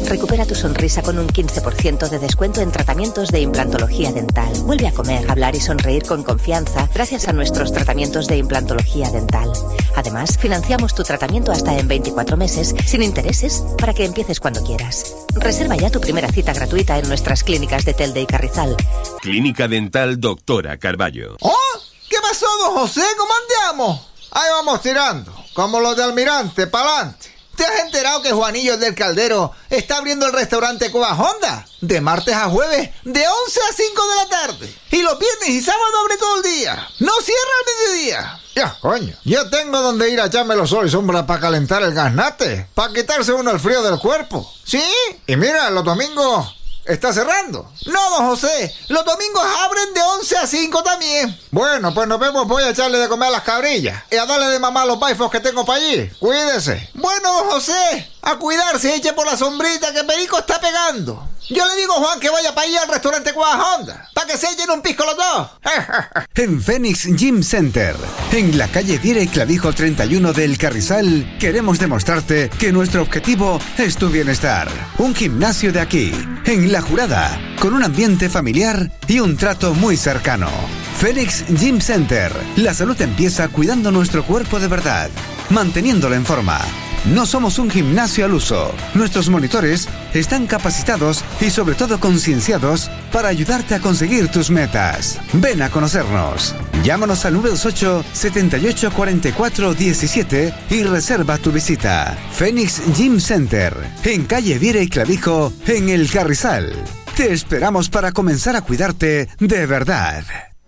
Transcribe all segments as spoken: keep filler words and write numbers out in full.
Recupera tu sonrisa con un quince por ciento de descuento en tratamientos de implantología dental. Vuelve a comer, hablar y sonreír con confianza gracias a nuestros tratamientos de implantología dental. Además, financiamos tu tratamiento hasta en veinticuatro meses, sin intereses, para que empieces cuando quieras. Reserva ya tu primera cita gratuita en nuestras clínicas de Telde y Carrizal. Clínica Dental Doctora Carballo. ¡Oh! ¿Qué pasó, don José? ¿Cómo andamos? Ahí vamos tirando, como los de Almirante, pa'lante. ¿Te has enterado que Juanillo del Caldero está abriendo el restaurante Cuba Honda? De martes a jueves, de once a cinco de la tarde. Y los viernes y sábados abre todo el día. No cierra al mediodía. Ya, coño. Yo tengo donde ir a echármelo sol y sombra para calentar el gaznate. Para quitarse uno el frío del cuerpo. ¿Sí? Y mira, los domingos está cerrando. No, don José. Los domingos abren de once a cinco también. Bueno, pues nos vemos. Voy a echarle de comer a las cabrillas. Y a darle de mamá los baifos que tengo para allí. Cuídese. Bueno, don José. A cuidarse, eche por la sombrita que Perico está pegando. Yo le digo a Juan que vaya para allá al restaurante Cuba Honda, para que se echen un pisco los dos. En Phoenix Gym Center, en la calle Diera y Clavijo treinta y uno del Carrizal, queremos demostrarte que nuestro objetivo es tu bienestar. Un gimnasio de aquí, en La Jurada, con un ambiente familiar y un trato muy cercano. Phoenix Gym Center. La salud empieza cuidando nuestro cuerpo de verdad, manteniéndolo en forma. No somos un gimnasio al uso. Nuestros monitores están capacitados y sobre todo concienciados para ayudarte a conseguir tus metas. Ven a conocernos. Llámanos al nueve dos ocho, setenta y ocho, cuarenta y cuatro, diecisiete y reserva tu visita. Phoenix Gym Center, en calle Viera y Clavijo, en El Carrizal. Te esperamos para comenzar a cuidarte de verdad.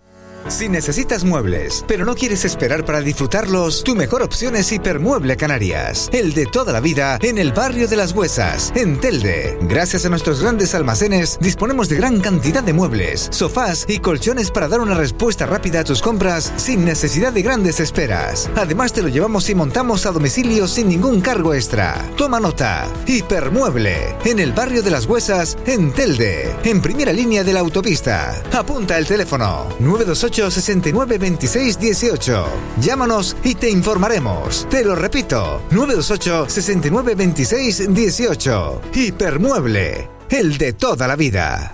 Si necesitas muebles, pero no quieres esperar para disfrutarlos, tu mejor opción es Hipermueble Canarias, el de toda la vida en el barrio de Las Huesas, en Telde. Gracias a nuestros grandes almacenes, disponemos de gran cantidad de muebles, sofás y colchones para dar una respuesta rápida a tus compras sin necesidad de grandes esperas. Además, te lo llevamos y montamos a domicilio sin ningún cargo extra. Toma nota. Hipermueble, en el barrio de Las Huesas, en Telde, en primera línea de la autopista. Apunta el teléfono nueve dos ocho, sesenta y nueve, veintiséis, dieciocho. Llámanos y te informaremos. Te lo repito, nueve dos ocho, sesenta y nueve, veintiséis, dieciocho. Hipermueble, el de toda la vida.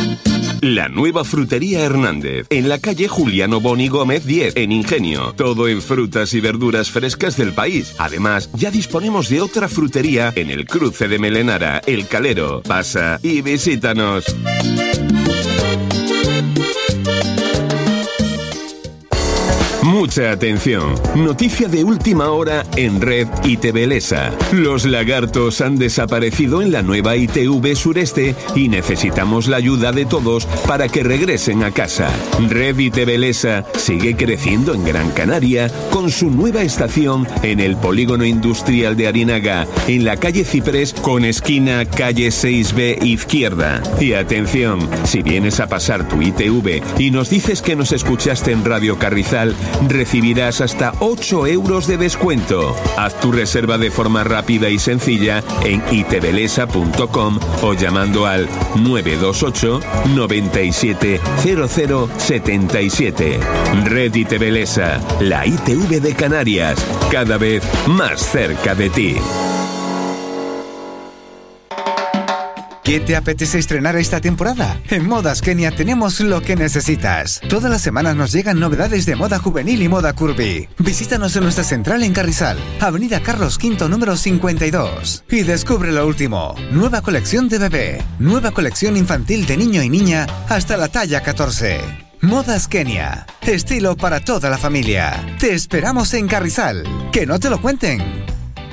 La nueva frutería Hernández, en la calle Juliano Boni Gómez diez, en Ingenio. Todo en frutas y verduras frescas del país. Además, ya disponemos de otra frutería en el cruce de Melenara, El Calero. Pasa y visítanos. Mucha atención. Noticia de última hora en Red I T V Lesa. Los lagartos han desaparecido en la nueva I T V Sureste y necesitamos la ayuda de todos para que regresen a casa. Red I T V Lesa sigue creciendo en Gran Canaria con su nueva estación en el polígono industrial de Arinaga, en la calle Ciprés con esquina calle seis B izquierda. Y atención, si vienes a pasar tu I T V y nos dices que nos escuchaste en Radio Carrizal, recibirás hasta ocho euros de descuento. Haz tu reserva de forma rápida y sencilla en itvelesa punto com o llamando al nueve dos ocho, noventa y siete, cero cero setenta y siete. Red I T V Lesa, la I T V de Canarias, cada vez más cerca de ti. ¿Qué te apetece estrenar esta temporada? En Modas Kenia tenemos lo que necesitas. Todas las semanas nos llegan novedades de moda juvenil y moda curvy. Visítanos en nuestra central en Carrizal, Avenida Carlos quinto, número cincuenta y dos. Y descubre lo último. Nueva colección de bebé. Nueva colección infantil de niño y niña hasta la talla catorce. Modas Kenia. Estilo para toda la familia. Te esperamos en Carrizal. Que no te lo cuenten.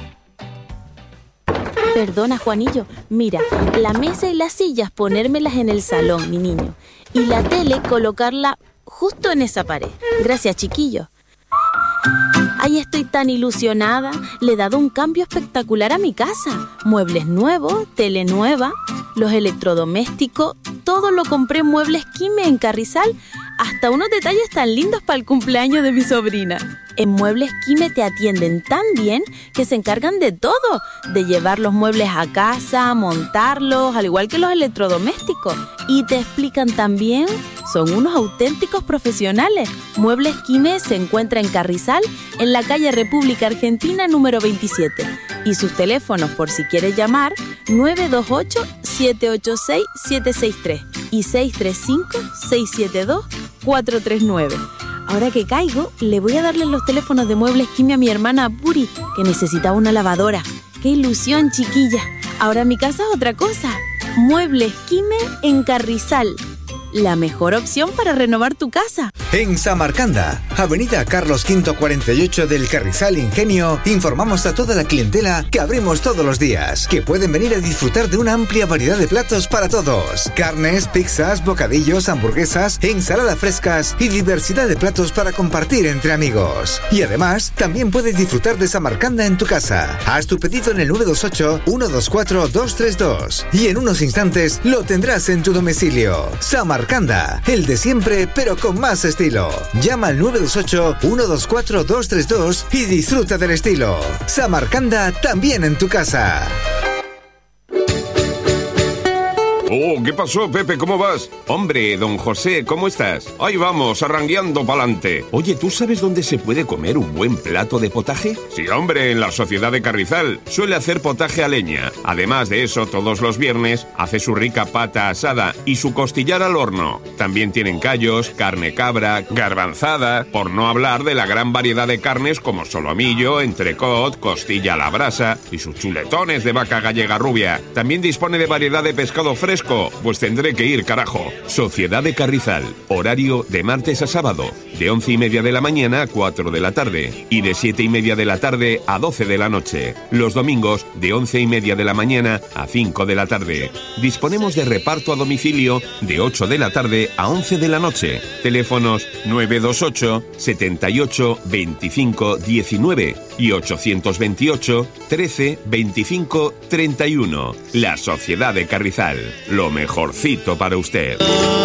Perdona, Juanillo. Mira, la mesa y las sillas ponérmelas en el salón, mi niño. Y la tele colocarla justo en esa pared. Gracias, chiquillo. Ay, estoy tan ilusionada. Le he dado un cambio espectacular a mi casa. Muebles nuevos, tele nueva, los electrodomésticos. Todo lo compré en Muebles Quime en Carrizal. Hasta unos detalles tan lindos para el cumpleaños de mi sobrina. En Muebles Quime te atienden tan bien que se encargan de todo, de llevar los muebles a casa, montarlos, al igual que los electrodomésticos. Y te explican también, son unos auténticos profesionales. Muebles Quime se encuentra en Carrizal, en la calle República Argentina número veintisiete. Y sus teléfonos, por si quieres llamar, nueve dos ocho, siete ocho seis, siete seis tres y seis tres cinco, seis siete dos, cuatro tres nueve. Ahora que caigo, le voy a darle los teléfonos de Muebles Quime a mi hermana Puri, que necesitaba una lavadora. ¡Qué ilusión, chiquilla! Ahora mi casa es otra cosa. Muebles Quime en Carrizal. La mejor opción para renovar tu casa. En Samarcanda, Avenida Carlos quinto cuarenta y ocho del Carrizal Ingenio, informamos a toda la clientela que abrimos todos los días, que pueden venir a disfrutar de una amplia variedad de platos para todos. Carnes, pizzas, bocadillos, hamburguesas, ensaladas frescas y diversidad de platos para compartir entre amigos. Y además, también puedes disfrutar de Samarcanda en tu casa. Haz tu pedido en el nueve dos ocho, uno dos cuatro, dos tres dos y en unos instantes lo tendrás en tu domicilio. Samarcanda, el de siempre pero con más estilo. Llama al nueve dos ocho, uno dos cuatro, dos tres dos y disfruta del estilo. Samarcanda también en tu casa. Oh, ¿qué pasó, Pepe? ¿Cómo vas? Hombre, don José, ¿cómo estás? Ahí vamos, arrangueando pa'lante. Oye, ¿tú sabes dónde se puede comer un buen plato de potaje? Sí, hombre, en la Sociedad de Carrizal. Suele hacer potaje a leña. Además de eso, todos los viernes hace su rica pata asada y su costillar al horno. También tienen callos, carne cabra, garbanzada, por no hablar de la gran variedad de carnes como solomillo, entrecot, costilla a la brasa y sus chuletones de vaca gallega rubia. También dispone de variedad de pescado fresco. Pues tendré que ir, carajo. Sociedad de Carrizal. Horario de martes a sábado, de once y media de la mañana a cuatro de la tarde y de siete y media de la tarde a doce de la noche. Los domingos, de once y media de la mañana a cinco de la tarde. Disponemos de reparto a domicilio de ocho de la tarde a once de la noche. Teléfonos nueve dos ocho, setenta y ocho, veinticinco, diecinueve y ochocientos veintiocho, trece, veinticinco, treinta y uno. La Sociedad de Carrizal. Lo mejorcito para usted.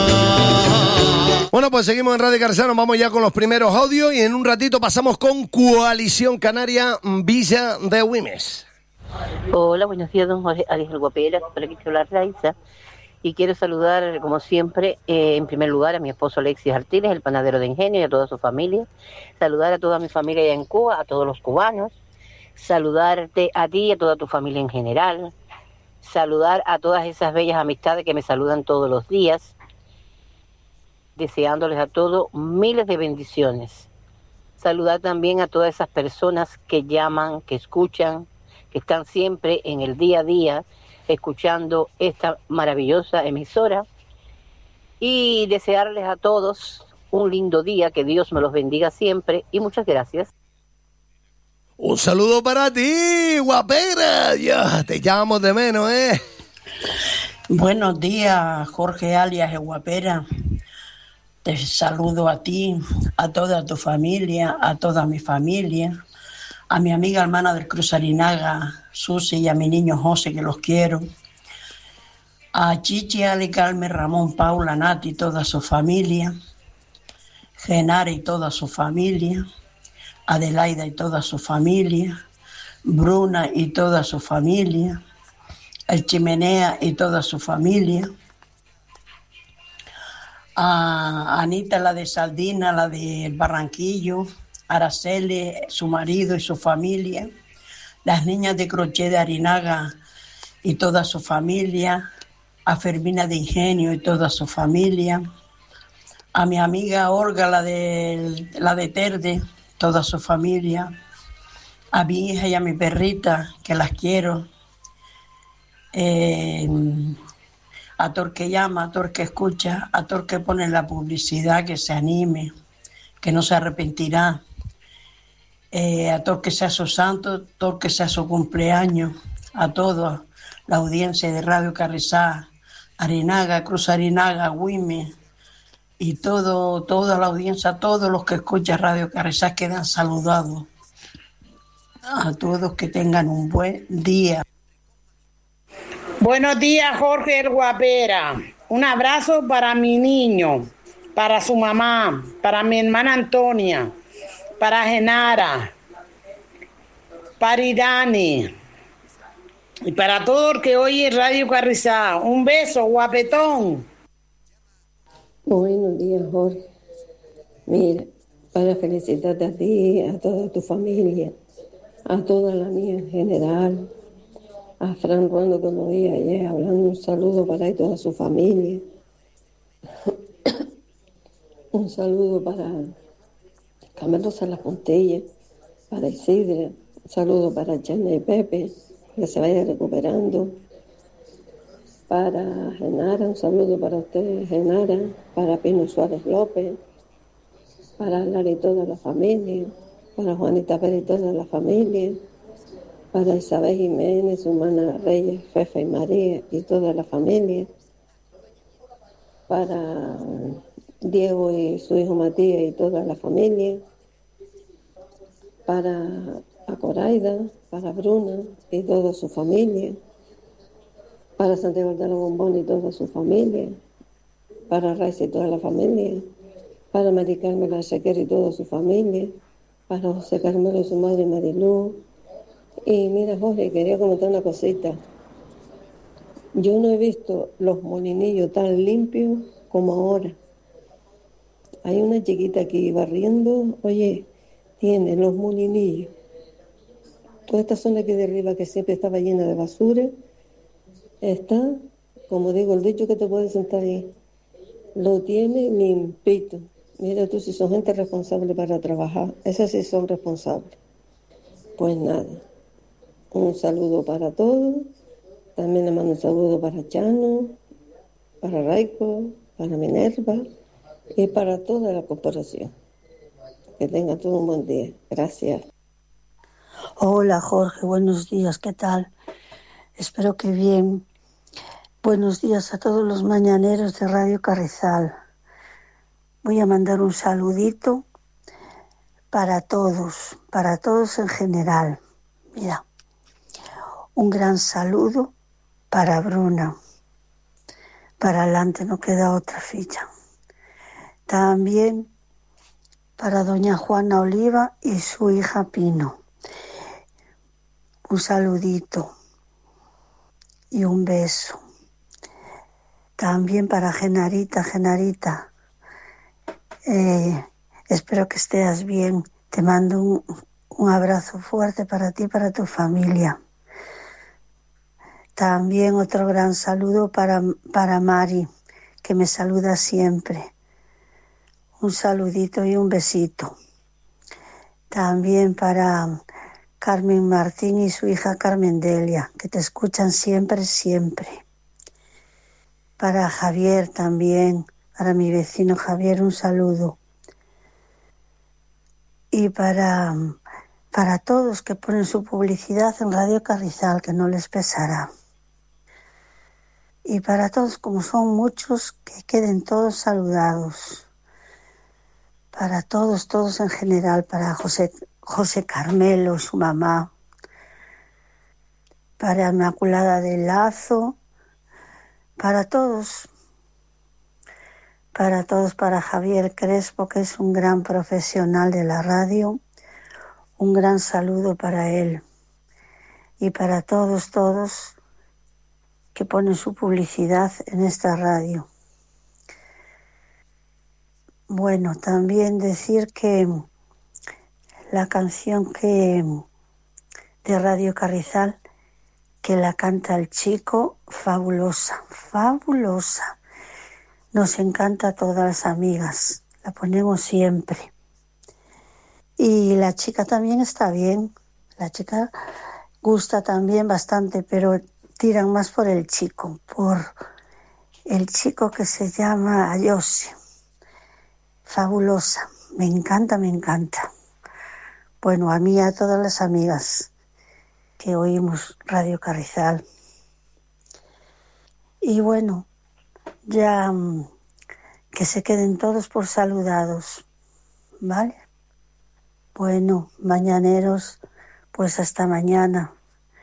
Bueno, pues seguimos en Radio Carrizal, nos vamos ya con los primeros audios y en un ratito pasamos con Coalición Canaria Villa de Güemes. Hola, buenos días, don Jorge Ariel Guapera, por aquí te habla Raiza. Y quiero saludar, como siempre, eh, en primer lugar a mi esposo Alexis Artiles, el panadero de Ingenio, y a toda su familia. Saludar a toda mi familia allá en Cuba, a todos los cubanos. Saludarte a ti y a toda tu familia en general. Saludar a todas esas bellas amistades que me saludan todos los días, deseándoles a todos miles de bendiciones. Saludar también a todas esas personas que llaman, que escuchan, que están siempre en el día a día escuchando esta maravillosa emisora, y desearles a todos un lindo día, que Dios me los bendiga siempre y muchas gracias. Un saludo para ti, guapera. Ya te llamo de menos, ¿eh? Buenos días, Jorge alias Guapera. Te saludo a ti, a toda tu familia, a toda mi familia, a mi amiga hermana del Cruz Arinaga, Susi, y a mi niño José, que los quiero. A Chichi, Ali, Carmen, Ramón, Paula, Nati y toda su familia. Genare y toda su familia. Adelaida y toda su familia, Bruna y toda su familia, el Chimenea y toda su familia, a Anita, la de Saldina, la del Barranquillo, Araceli, su marido y su familia, las niñas de crochet de Arinaga y toda su familia, a Fermina de Ingenio y toda su familia, a mi amiga Olga, la de, la de Terde, toda su familia, a mi hija y a mi perrita, que las quiero, eh, a todo el que llama, a todo el que escucha, a todo el que pone la publicidad, que se anime, que no se arrepentirá, eh, a todo el que sea su santo, a todo el que sea su cumpleaños, a toda la audiencia de Radio Carrizal, Arinaga, Cruz Arinaga, Güemes, y todo, toda la audiencia, todos los que escuchan Radio Carrizal quedan saludados. A todos que tengan un buen día. Buenos días, Jorge el Guapera. Un abrazo para mi niño, para su mamá, para mi hermana Antonia, para Genara, para Irani y para todo el que oye Radio Carrizal. Un beso, guapetón. Buenos días, Jorge. Mira, para felicitarte a ti, a toda tu familia, a toda la mía en general, a Fran Rondo que lo oí ayer hablando, un saludo para él y toda su familia, un saludo para Carmen Rosa La Puntilla, para Isidra, un saludo para Chana y Pepe, que se vaya recuperando, para Genara, un saludo para ustedes, Genara, para Pino Suárez López, para Lara y toda la familia, para Juanita Pérez y toda la familia, para Isabel Jiménez, su hermana Reyes, Fefa y María y toda la familia, para Diego y su hijo Matías y toda la familia, para Acoraida, para Bruna y toda su familia, para Santiago de la Bombón y toda su familia, para Raiza y toda la familia, para Mari Carmen La Chequera y toda su familia, para José Carmelo y su madre Marilú. Y mira, Jorge, quería comentar una cosita. Yo no he visto los molinillos tan limpios como ahora. Hay una chiquita aquí barriendo, oye, tiene los molinillos. Toda esta zona aquí de arriba que siempre estaba llena de basura, está, como digo, el dicho que te puedes sentar ahí, lo tiene limpito. Mira tú si son gente responsable para trabajar, esas sí son responsables. Pues nada, un saludo para todos, también le mando un saludo para Chano, para Raico, para Minerva y para toda la corporación. Que tengan todo un buen día. Gracias. Hola Jorge, buenos días, ¿qué tal? Espero que bien. Buenos días a todos los mañaneros de Radio Carrizal. Voy a mandar un saludito para todos, para todos en general. Mira, un gran saludo para Bruna. Para adelante no queda otra ficha. También para doña Juana Oliva y su hija Pino. Un saludito y un beso. También para Genarita, Genarita. Eh, espero que estés bien. Te mando un, un abrazo fuerte para ti y para tu familia. También otro gran saludo para, para Mari, que me saluda siempre. Un saludito y un besito. También para Carmen Martín y su hija Carmen Delia, que te escuchan siempre, siempre. Para Javier también, para mi vecino Javier, un saludo. Y para, para todos que ponen su publicidad en Radio Carrizal, que no les pesará. Y para todos, como son muchos, que queden todos saludados. Para todos, todos en general, para José, José Carmelo, su mamá, para Inmaculada del Lazo, para todos, para todos, para Javier Crespo, que es un gran profesional de la radio, un gran saludo para él. Y para todos, todos que ponen su publicidad en esta radio. Bueno, también decir que la canción que de Radio Carrizal, que la canta el chico, fabulosa, fabulosa. Nos encanta a todas las amigas, la ponemos siempre. Y la chica también está bien, la chica gusta también bastante, pero tiran más por el chico, por el chico que se llama Ayose. Fabulosa, me encanta, me encanta. Bueno, a mí y a todas las amigas que oímos Radio Carrizal. Y bueno, ya um, que se queden todos por saludados, ¿vale? Bueno, mañaneros, pues hasta mañana.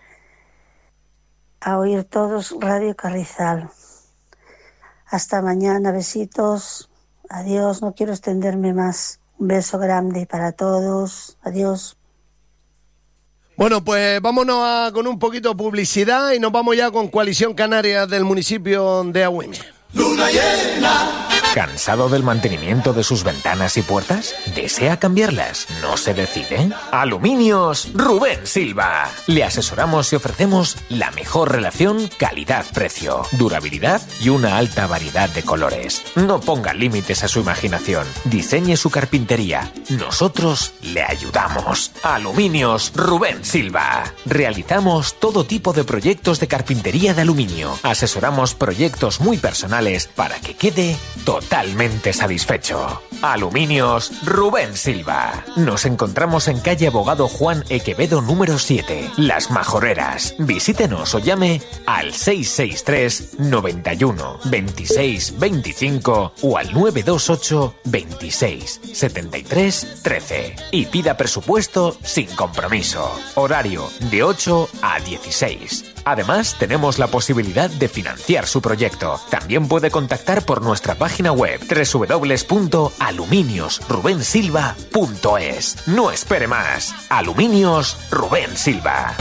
A oír todos Radio Carrizal. Hasta mañana, besitos. Adiós, no quiero extenderme más. Un beso grande para todos. Adiós. Bueno, pues vámonos a, con un poquito de publicidad y nos vamos ya con Coalición Canaria del municipio de Agüimes. Luna llena. ¿Cansado del mantenimiento de sus ventanas y puertas? ¿Desea cambiarlas? ¿No se decide? Aluminios Rubén Silva. Le asesoramos y ofrecemos la mejor relación calidad-precio, durabilidad y una alta variedad de colores. No ponga límites a su imaginación. Diseñe su carpintería. Nosotros le ayudamos. Aluminios Rubén Silva. Realizamos todo tipo de proyectos de carpintería de aluminio. Asesoramos proyectos muy personales para que quede totalmente satisfecho. Aluminios Rubén Silva. Nos encontramos en calle Abogado Juan Equevedo número siete, Las Majoreras. Visítenos o llame al seis seis tres, noventa y uno, veintiséis, veinticinco o al nueve dos ocho, veintiséis, setenta y tres, trece y pida presupuesto sin compromiso. Horario de ocho a dieciséis. Además, tenemos la posibilidad de financiar su proyecto. También puede contactar por nuestra página web doble u doble u doble u punto aluminios rubén silva punto es. No espere más. Aluminios Rubén Silva.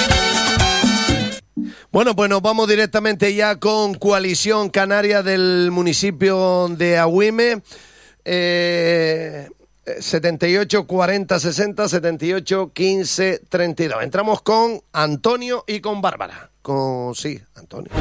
Bueno, pues nos vamos directamente ya con Coalición Canaria del municipio de Agüime. Eh... setenta y ocho, cuarenta, sesenta, setenta y ocho, quince, treinta y dos. Entramos con Antonio y con Bárbara. Con sí, Antonio.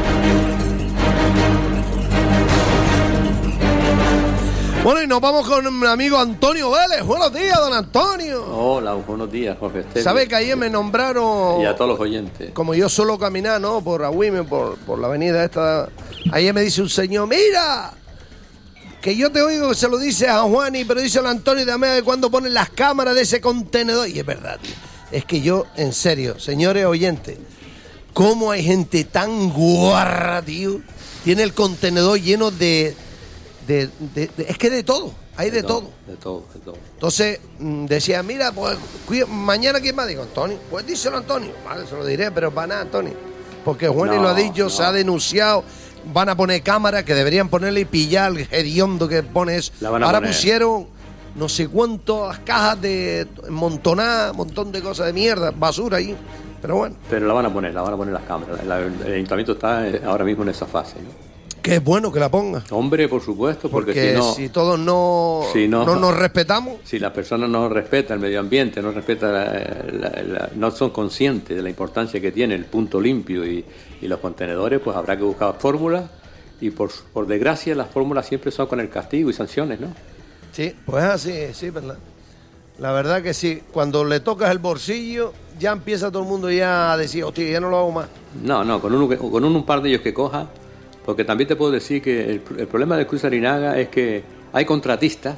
Bueno, y nos vamos con mi amigo Antonio Vélez. Buenos días, don Antonio. Hola, buenos días, Jorge Esteban. ¿Sabe que ayer me nombraron? Y a todos los oyentes. Como yo suelo caminar, ¿no? Por Agüime, por, por la avenida esta. Ayer me dice un señor, mira, que yo te oigo que se lo dice a Juani, pero dice a Antonio de Amea de cuando ponen las cámaras de ese contenedor. Y es verdad, tío. Es que yo, en serio, señores oyentes, ¿cómo hay gente tan guarra, tío? Tiene el contenedor lleno de... de, de, de es que de todo, hay de, de todo, todo. De todo, de todo. Entonces, decía, mira, pues mañana ¿quién más? Digo, Antonio. Pues díselo a Antonio. Vale, se lo diré, pero para nada, Antonio. Porque Juani no, lo ha dicho, no. Se ha denunciado... Van a poner cámaras que deberían ponerle y pillar el hediondo que pone eso. Ahora poner. Pusieron no sé cuántas cajas de montonadas, montón de cosas de mierda, basura ahí. Pero bueno. Pero la van a poner, la van a poner las cámaras. El, el ayuntamiento está ahora mismo en esa fase, ¿no? Que es bueno que la ponga. Hombre, por supuesto, porque, porque si no... si todos no, si no, no nos respetamos... Si las personas no respetan el medio ambiente, no respetan la, la, la, no son conscientes de la importancia que tiene el punto limpio y, y los contenedores, pues habrá que buscar fórmulas y por, por desgracia las fórmulas siempre son con el castigo y sanciones, ¿no? Sí, pues así, sí, verdad. La verdad que sí, cuando le tocas el bolsillo ya empieza todo el mundo ya a decir, hostia, ya no lo hago más. No, no, con uno, con uno un par de ellos que coja. Porque también te puedo decir que el, el problema del Cruce Arinaga es que hay contratistas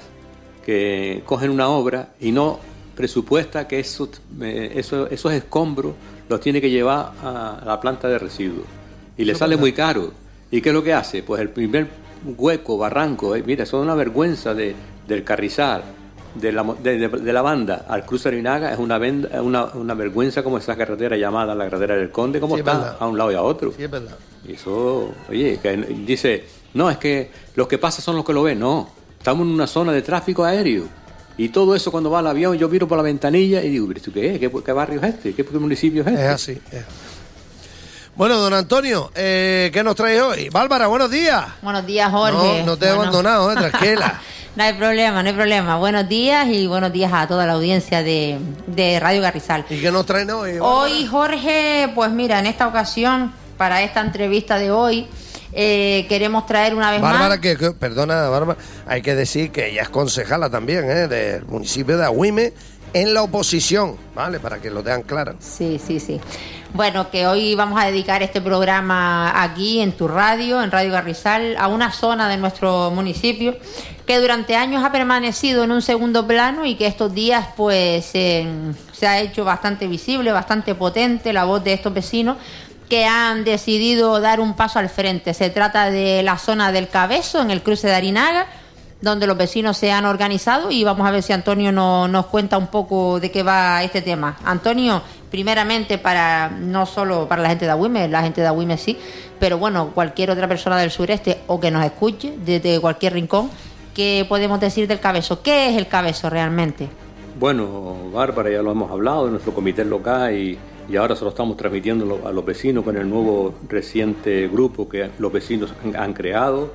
que cogen una obra y no presupuesta que eso, eh, eso, esos escombros los tiene que llevar a, a la planta de residuos. Y le sale muy caro. ¿Y qué es lo que hace? Pues el primer hueco, barranco, eh, mira, eso es una vergüenza de, del Carrizal, de la, de, de, de la banda al Cruce Arinaga, es una, venda, una, una vergüenza como esa carretera llamada la carretera del Conde, como sí, está verdad. A un lado y a otro. Sí, es verdad. Y eso, oye, que dice, no, es que los que pasan son los que lo ven. No, estamos en una zona de tráfico aéreo. Y todo eso cuando va el avión, yo miro por la ventanilla y digo, ¿pero esto qué es? ¿Qué, qué barrio es este? ¿Qué, qué municipio es este? Es así, es así. Bueno, don Antonio, eh, ¿qué nos trae hoy? Bárbara, buenos días. Buenos días, Jorge. No, no te he bueno. abandonado, eh, tranquila. No hay problema, no hay problema. Buenos días y buenos días a toda la audiencia de, de Radio Carrizal. ¿Y qué nos traen hoy? Bárbara? Hoy, Jorge, pues mira, en esta ocasión, para esta entrevista de hoy, eh, queremos traer una vez Bárbara, más... que, que, perdona, Bárbara, hay que decir que ella es concejala también, ¿eh? Del municipio de Agüime, en la oposición, ¿vale? Para que lo tengan claro. Sí, sí, sí. Bueno, que hoy vamos a dedicar este programa aquí en tu radio, en Radio Carrizal, a una zona de nuestro municipio que durante años ha permanecido en un segundo plano y que estos días pues eh, se ha hecho bastante visible, bastante potente la voz de estos vecinos que han decidido dar un paso al frente. Se trata de la zona del Cabezo, en el cruce de Arinaga, donde los vecinos se han organizado y vamos a ver si Antonio no, nos cuenta un poco de qué va este tema. Antonio, primeramente para no solo para la gente de Agüime, la gente de Agüime sí, pero bueno, cualquier otra persona del sureste o que nos escuche desde cualquier rincón, ¿qué podemos decir del Cabezo? ¿Qué es el Cabezo realmente? Bueno, Bárbara, ya lo hemos hablado de nuestro comité local y, y ahora se lo estamos transmitiendo a los vecinos con el nuevo reciente grupo que los vecinos han, han creado.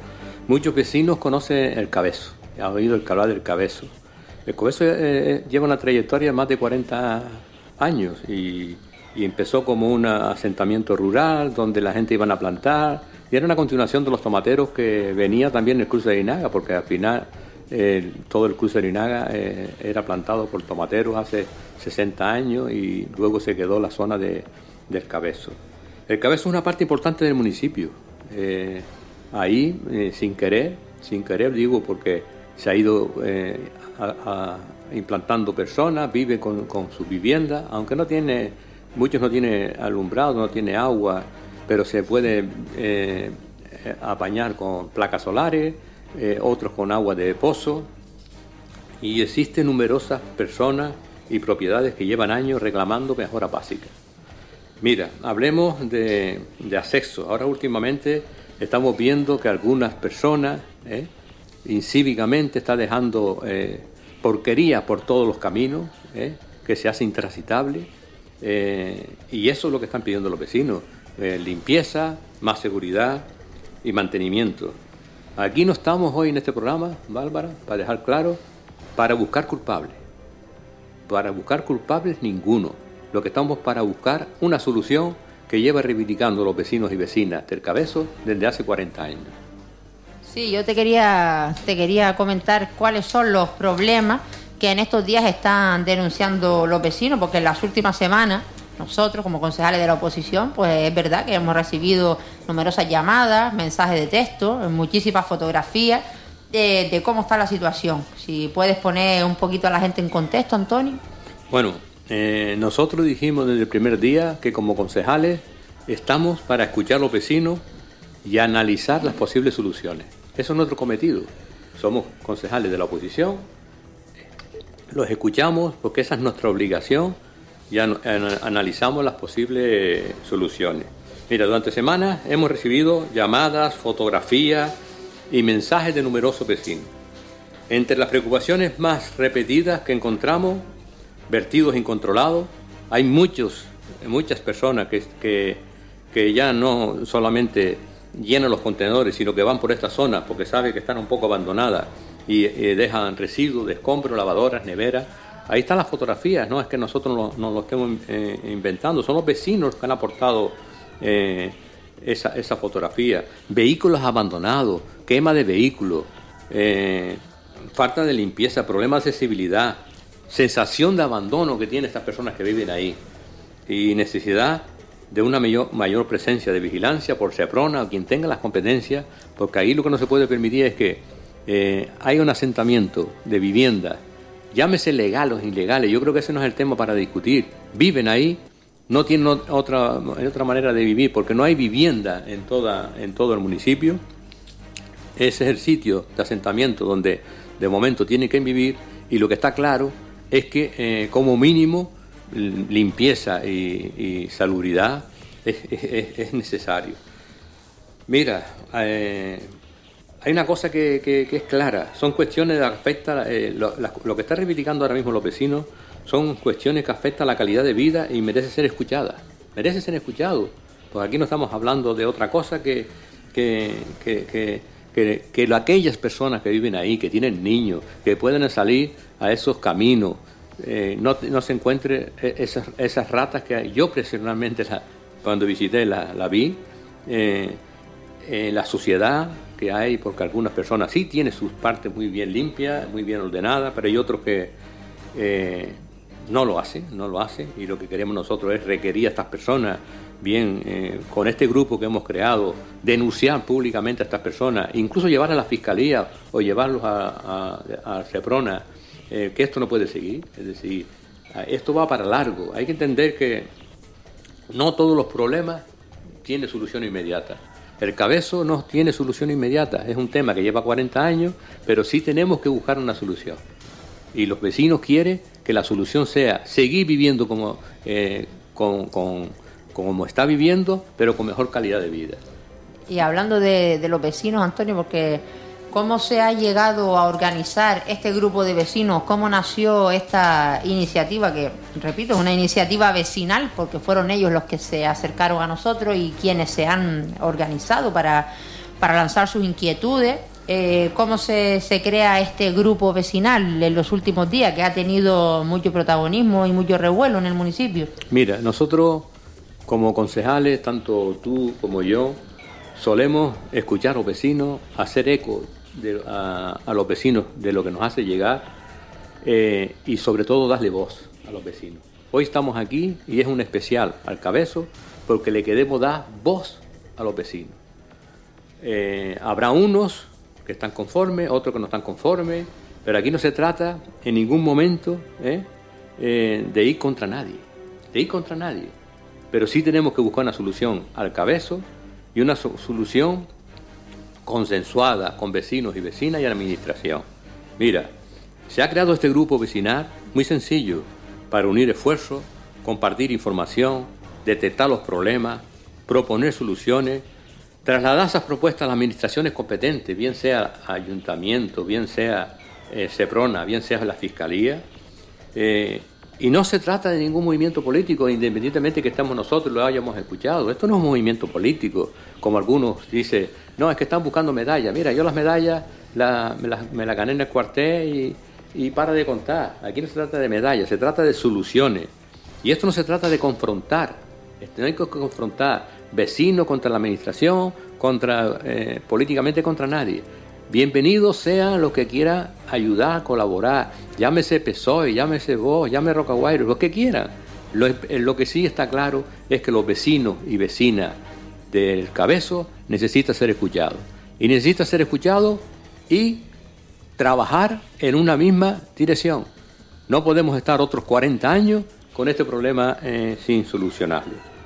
muchos vecinos conocen el Cabezo, han oído el hablar del Cabezo. El Cabezo eh, lleva una trayectoria de más de cuarenta años y, y empezó como un asentamiento rural donde la gente iban a plantar y era una continuación de los tomateros que venía también el cruce de Arinaga, porque al final eh, todo el cruce de Arinaga eh, era plantado por tomateros hace sesenta años y luego se quedó la zona de, del Cabezo. El Cabezo es una parte importante del municipio. Eh, ahí, eh, sin querer, sin querer digo porque se ha ido eh, a, a, implantando personas, vive con, con su vivienda, aunque no tiene, muchos no tienen alumbrado, no tiene agua, pero se puede eh, apañar con placas solares, eh, otros con agua de pozo, y existen numerosas personas y propiedades que llevan años reclamando mejoras básicas. Mira, hablemos de, de acceso. Ahora últimamente estamos viendo que algunas personas eh, incívicamente están dejando eh, porquería por todos los caminos, eh, que se hace intransitable, eh, y eso es lo que están pidiendo los vecinos, eh, limpieza, más seguridad y mantenimiento. Aquí no estamos hoy en este programa, Bárbara, para dejar claro, para buscar culpables. Para buscar culpables ninguno. Lo que estamos para buscar una solución que lleva reivindicando los vecinos y vecinas del Cabezo desde hace cuarenta años. Sí, yo te quería, te quería comentar cuáles son los problemas que en estos días están denunciando los vecinos, porque en las últimas semanas nosotros, como concejales de la oposición, pues es verdad que hemos recibido numerosas llamadas, mensajes de texto, muchísimas fotografías de, de cómo está la situación. Si puedes poner un poquito a la gente en contexto, Antonio. Bueno, eh, nosotros dijimos desde el primer día que como concejales estamos para escuchar a los vecinos y analizar las posibles soluciones. Eso es nuestro cometido. Somos concejales de la oposición, los escuchamos porque esa es nuestra obligación y an- an- analizamos las posibles soluciones. Mira, durante semanas hemos recibido llamadas, fotografías y mensajes de numerosos vecinos. Entre las preocupaciones más repetidas que encontramos, vertidos incontrolados, hay muchos, muchas personas que, que, que ya no solamente llenan los contenedores, sino que van por esta zona porque saben que están un poco abandonadas y eh, dejan residuos de escombros, lavadoras, neveras. Ahí están las fotografías, no es que nosotros no, no lo estemos eh, inventando, son los vecinos que han aportado eh, esa, esa fotografía. Vehículos abandonados, quema de vehículos, eh, falta de limpieza, problemas de accesibilidad, sensación de abandono que tienen estas personas que viven ahí y necesidad de una mayor, mayor presencia de vigilancia por SEPRONA o quien tenga las competencias, porque ahí lo que no se puede permitir es que eh, hay un asentamiento de viviendas, llámese legales o ilegales, yo creo que ese no es el tema para discutir, viven ahí, no tienen otra, otra manera de vivir porque no hay vivienda en, toda, en todo el municipio. Ese es el sitio de asentamiento donde de momento tienen que vivir y lo que está claro es que eh, como mínimo limpieza y, y salubridad es, es, es necesario. Mira, eh, hay una cosa que, que, que es clara, son cuestiones que afectan, eh, lo, la, lo que están reivindicando ahora mismo los vecinos son cuestiones que afectan la calidad de vida y merece ser escuchadas, merece ser escuchado, porque aquí no estamos hablando de otra cosa que, que, que, que, que, que aquellas personas que viven ahí, que tienen niños, que pueden salir a esos caminos, Eh, no, no se encuentre esas, esas ratas que yo personalmente la, cuando visité la, la vi, eh, eh, la suciedad que hay, porque algunas personas sí tienen sus partes muy bien limpias, muy bien ordenadas, pero hay otros que eh, no lo hacen, no lo hacen, y lo que queremos nosotros es requerir a estas personas, bien, eh, con este grupo que hemos creado, denunciar públicamente a estas personas, incluso llevar a la fiscalía o llevarlos a, a, a SEPRONA, Eh, que esto no puede seguir, es decir, esto va para largo. Hay que entender que no todos los problemas tienen solución inmediata. El Cabezo no tiene solución inmediata, es un tema que lleva cuarenta años, pero sí tenemos que buscar una solución. Y los vecinos quieren que la solución sea seguir viviendo como, eh, con, con, como está viviendo, pero con mejor calidad de vida. Y hablando de, de los vecinos, Antonio, porque ¿cómo se ha llegado a organizar este grupo de vecinos? ¿Cómo nació esta iniciativa? Que, repito, es una iniciativa vecinal, porque fueron ellos los que se acercaron a nosotros y quienes se han organizado para, para lanzar sus inquietudes eh, cómo se, se crea este grupo vecinal en los últimos días, que ha tenido mucho protagonismo y mucho revuelo en el municipio. Mira, nosotros como concejales, tanto tú como yo, solemos escuchar a los vecinos, hacer eco de, a, a los vecinos de lo que nos hace llegar eh, y sobre todo darle voz a los vecinos. Hoy estamos aquí y es un especial al Cabezo porque le queremos dar voz a los vecinos. Eh, habrá unos que están conformes, otros que no están conformes, pero aquí no se trata en ningún momento eh, eh, de ir contra nadie, de ir contra nadie, pero sí tenemos que buscar una solución al Cabezo y una so- solución consensuada con vecinos y vecinas y la administración. Mira, se ha creado este grupo vecinal muy sencillo para unir esfuerzos, compartir información, detectar los problemas, proponer soluciones, trasladar esas propuestas a las administraciones competentes, bien sea ayuntamiento, bien sea eh, Seprona, bien sea la Fiscalía. Eh, y no se trata de ningún movimiento político, independientemente que estemos nosotros lo hayamos escuchado. Esto no es un movimiento político, como algunos dicen, no, es que están buscando medallas. Mira, yo las medallas la, me, las, me las gané en el cuartel y, y para de contar. Aquí no se trata de medallas, se trata de soluciones. Y esto no se trata de confrontar, no hay que confrontar vecinos contra la administración, contra eh, políticamente contra nadie. Bienvenido sea lo que quiera ayudar, colaborar, llámese P S O E, llámese vos, llámese Rocaguayro, lo que quieran. Lo, lo que sí está claro es que los vecinos y vecinas del Cabezo necesitan ser escuchados. Y necesitan ser escuchados y trabajar en una misma dirección. No podemos estar otros cuarenta años con este problema eh, sin solucionarlo.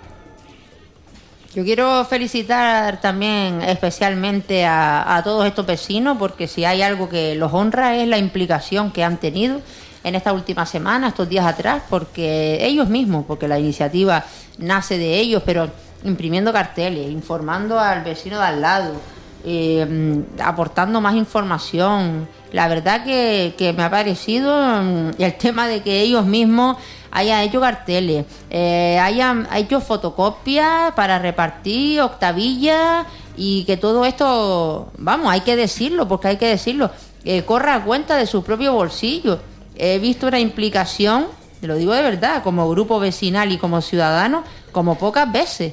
Yo quiero felicitar también especialmente a, a todos estos vecinos, porque si hay algo que los honra es la implicación que han tenido en esta última semana, estos días atrás, porque ellos mismos, porque la iniciativa nace de ellos, pero imprimiendo carteles, informando al vecino de al lado, eh, aportando más información. La verdad que, que me ha parecido el tema de que ellos mismos hayan hecho carteles, eh, hayan hecho fotocopias para repartir, octavillas, y que todo esto, vamos, hay que decirlo, porque hay que decirlo, eh, corra a cuenta de su propio bolsillo. He visto una implicación, lo digo de verdad, como grupo vecinal y como ciudadano, como pocas veces.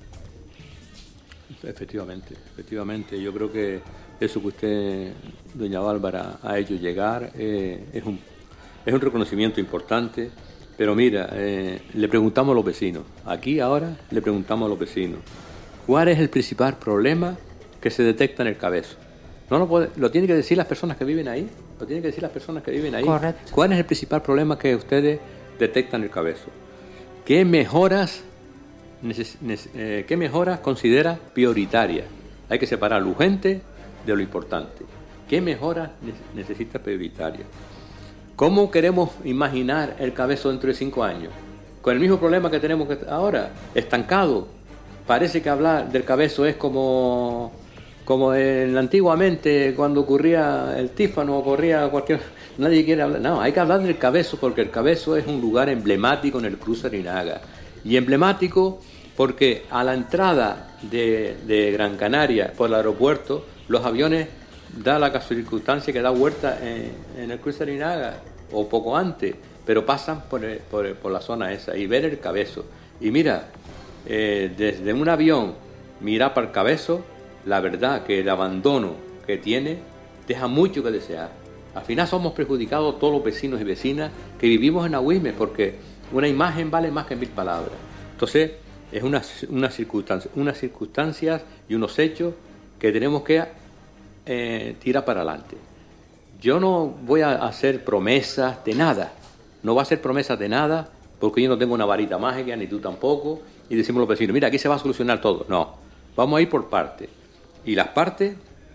Efectivamente, efectivamente, yo creo que eso que usted, doña Bárbara, ha hecho llegar eh, es un es un reconocimiento importante. Pero mira, eh, le preguntamos a los vecinos, aquí ahora le preguntamos a los vecinos, ¿cuál es el principal problema que se detecta en el Cabezo? No lo puede, lo tienen que decir las personas que viven ahí, lo tienen que decir las personas que viven ahí. Correcto. ¿Cuál es el principal problema que ustedes detectan en el Cabezo? ¿Qué mejoras, neces, neces, eh, qué mejoras considera prioritarias? Hay que separar lo urgente de lo importante. ¿Qué mejoras necesita prioritaria? ¿Cómo queremos imaginar el Cabezo dentro de cinco años? Con el mismo problema que tenemos ahora, estancado. Parece que hablar del Cabezo es como, como en, antiguamente, cuando ocurría el tífano, ocurría cualquier... Nadie quiere hablar. No, hay que hablar del Cabezo porque el Cabezo es un lugar emblemático en el cruce Arinaga. Y emblemático porque a la entrada de, de Gran Canaria por el aeropuerto, los aviones da la circunstancia que da vuelta en, en el cruce Arinaga, o poco antes, pero pasan por, el, por, el, por la zona esa y ver el Cabezo. Y mira, eh, desde un avión mirar para el Cabezo, la verdad que el abandono que tiene deja mucho que desear. Al final somos perjudicados todos los vecinos y vecinas que vivimos en Agüime, porque una imagen vale más que mil palabras. Entonces, es una, una circunstancia, unas circunstancias y unos hechos que tenemos que eh, tirar para adelante. Yo no voy a hacer promesas de nada, no voy a hacer promesas de nada, porque yo no tengo una varita mágica, ni tú tampoco, y decimos a los vecinos, mira, aquí se va a solucionar todo. No, vamos a ir por partes. Y las partes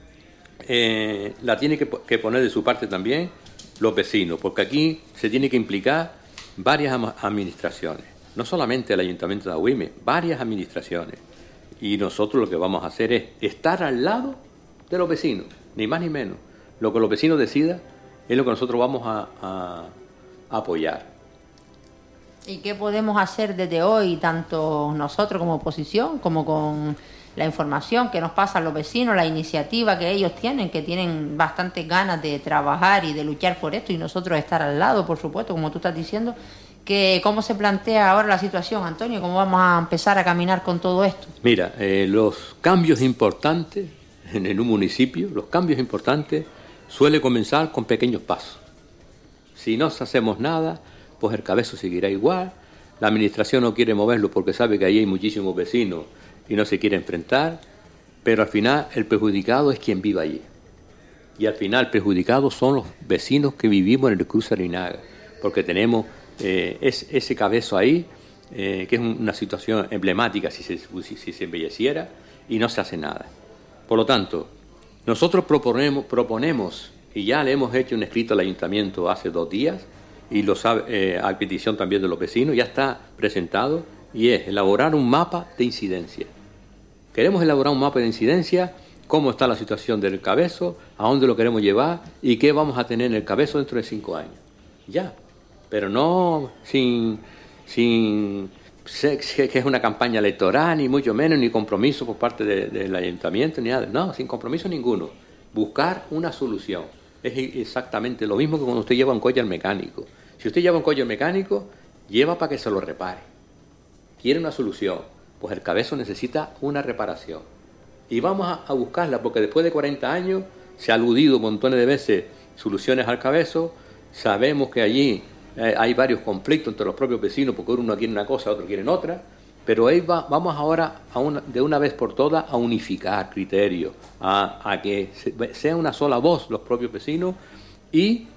eh, la tienen que, que poner de su parte también los vecinos, porque aquí se tiene que implicar varias administraciones, no solamente el Ayuntamiento de Agüime, varias administraciones. Y nosotros lo que vamos a hacer es estar al lado de los vecinos, ni más ni menos. Lo que los vecinos decidan es lo que nosotros vamos a, a, a apoyar. ¿Y qué podemos hacer desde hoy, tanto nosotros como oposición, como con la información que nos pasan los vecinos, la iniciativa que ellos tienen, que tienen bastantes ganas de trabajar y de luchar por esto, y nosotros estar al lado, por supuesto, como tú estás diciendo. Que, ¿cómo se plantea ahora la situación, Antonio? ¿Cómo vamos a empezar a caminar con todo esto? Mira, eh, los cambios importantes en, en un municipio, los cambios importantes suele comenzar con pequeños pasos. Si no hacemos nada, pues el cabezo seguirá igual. La administración no quiere moverlo porque sabe que ahí hay muchísimos vecinos y no se quiere enfrentar, pero al final el perjudicado es quien vive allí. Y al final perjudicados son los vecinos que vivimos en el Cruce Larinaga, porque tenemos eh, es, ese cabezo ahí, eh, que es una situación emblemática si se, si, si se embelleciera, y no se hace nada. Por lo tanto, nosotros proponemos, proponemos, y ya le hemos hecho un escrito al ayuntamiento hace dos días, y lo sabe, eh, a petición también de los vecinos, ya está presentado, y es elaborar un mapa de incidencia. Queremos elaborar un mapa de incidencia, cómo está la situación del cabezo, a dónde lo queremos llevar, y qué vamos a tener en el cabezo dentro de cinco años. Ya, pero no sin, sin que es una campaña electoral, ni mucho menos, ni compromiso por parte de, del ayuntamiento, ni nada. No, sin compromiso ninguno. Buscar una solución. Es exactamente lo mismo que cuando usted lleva un coche al mecánico. Si usted lleva un coche al mecánico, lleva para que se lo repare. Quiere una solución, pues el cabezo necesita una reparación. Y vamos a, a buscarla, porque después de cuarenta años se ha aludido montones de veces soluciones al cabezo. Sabemos que allí eh, hay varios conflictos entre los propios vecinos, porque uno quiere una cosa, otro quiere otra. Pero ahí va, vamos ahora a una, de una vez por todas a unificar criterios, a, a que se, sea una sola voz los propios vecinos y,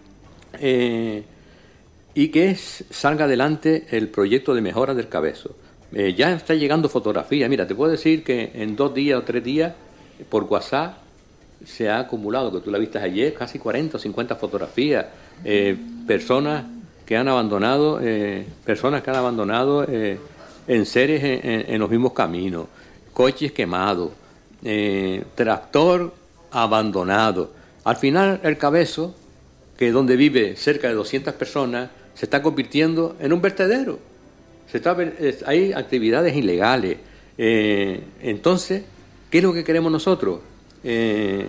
eh, y que es, salga adelante el proyecto de mejora del cabezo. Eh, ya está llegando fotografía. Mira, te puedo decir que en dos días o tres días por WhatsApp se ha acumulado, que tú la viste ayer, casi cuarenta o cincuenta fotografías, eh, personas que han abandonado, eh, personas que han abandonado eh, en seres en, en, en los mismos caminos, coches quemados, eh, tractor abandonado. Al final el cabezo, que donde vive cerca de doscientas personas, se está convirtiendo en un vertedero. Se está, hay actividades ilegales. Eh, entonces, ¿qué es lo que queremos nosotros? Eh,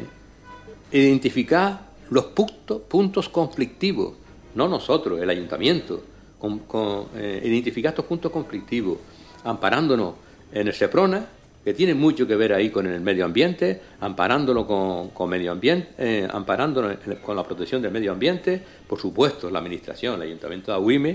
identificar los puntos, puntos conflictivos, no nosotros, el ayuntamiento, con, con, eh, identificar estos puntos conflictivos, amparándonos en el SEPRONA, que tiene mucho que ver ahí con el medio ambiente, amparándolo con, con medio ambiente, eh, amparándonos con la protección del medio ambiente, por supuesto la administración, el ayuntamiento de Agüime,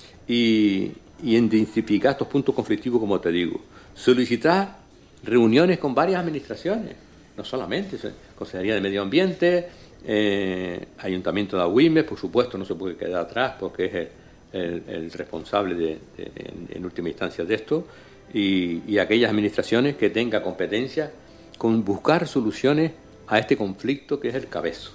y, y identificar estos puntos conflictivos, como te digo, solicitar reuniones con varias administraciones, no solamente Consejería de Medio Ambiente, eh, Ayuntamiento de Agüime, por supuesto no se puede quedar atrás porque es el, el, el responsable de, de, en, en última instancia de esto, y, y aquellas administraciones que tengan competencia con buscar soluciones a este conflicto que es el cabezo.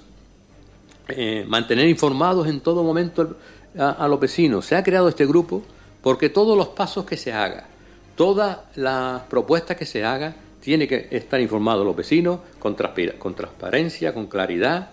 Eh, mantener informados en todo momento a, a los vecinos. Se ha creado este grupo porque todos los pasos que se hagan, todas las propuestas que se hagan, tiene que estar informados los vecinos con, con transparencia, con claridad,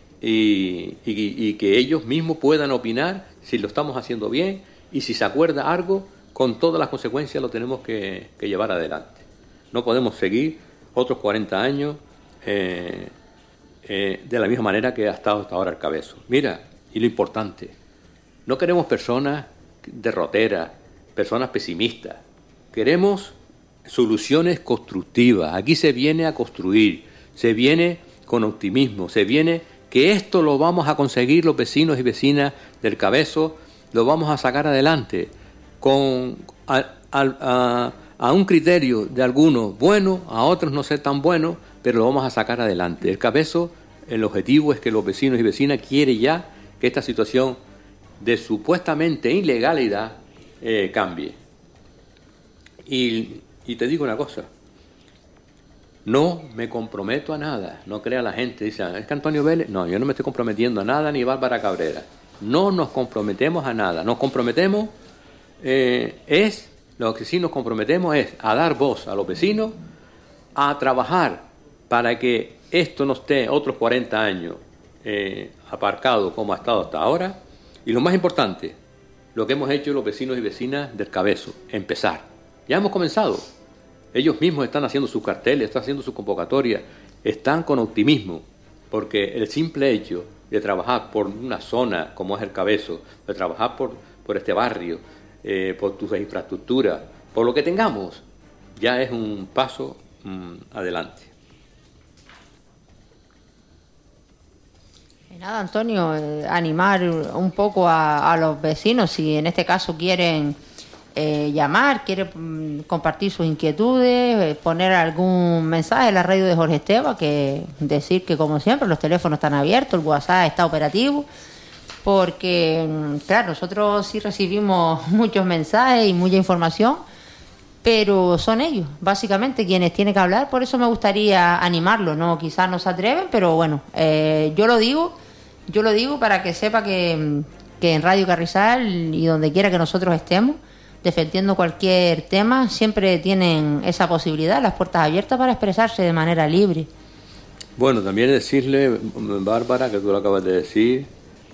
y, y, y que ellos mismos puedan opinar si lo estamos haciendo bien, y si se acuerda algo, con todas las consecuencias lo tenemos que, que llevar adelante. No podemos seguir otros cuarenta años eh, eh, de la misma manera que ha estado hasta ahora el cabezo. Mira, y lo importante, no queremos personas derroteras, personas pesimistas. Queremos soluciones constructivas. Aquí se viene a construir, se viene con optimismo, se viene que esto lo vamos a conseguir los vecinos y vecinas del cabezo, lo vamos a sacar adelante con a, a, a, a un criterio de algunos bueno, a otros no ser tan bueno, pero lo vamos a sacar adelante. El cabezo, el objetivo es que los vecinos y vecinas quieren ya que esta situación de supuestamente ilegalidad eh, cambie. Y Y te digo una cosa, no me comprometo a nada, no crea la gente, dice, ¿es que Antonio Vélez? No, yo no me estoy comprometiendo a nada, ni Bárbara Cabrera. No nos comprometemos a nada, nos comprometemos, eh, es, lo que sí nos comprometemos es a dar voz a los vecinos, a trabajar para que esto no esté otros cuarenta años eh, aparcado como ha estado hasta ahora, y lo más importante, lo que hemos hecho los vecinos y vecinas del cabezo, empezar. Ya hemos comenzado. Ellos mismos están haciendo sus carteles, están haciendo sus convocatorias, están con optimismo, porque el simple hecho de trabajar por una zona como es el Cabezo, de trabajar por, por este barrio, eh, por tus infraestructuras, por lo que tengamos, ya es un paso mmm, adelante. Y nada, Antonio, eh, animar un poco a, a los vecinos, si en este caso quieren eh, llamar, quieren mm, compartir sus inquietudes, eh, poner algún mensaje en la radio de Jorge Esteban, que decir que como siempre los teléfonos están abiertos, el WhatsApp está operativo, porque claro, nosotros sí recibimos muchos mensajes y mucha información, pero son ellos, básicamente, quienes tienen que hablar. Por eso me gustaría animarlos, ¿no? Quizás no se atreven, pero bueno, eh, yo lo digo, yo lo digo para que sepa que, que en Radio Carrizal y donde quiera que nosotros estemos, defendiendo cualquier tema, siempre tienen esa posibilidad, las puertas abiertas para expresarse de manera libre. Bueno, también decirle, Bárbara, que tú lo acabas de decir,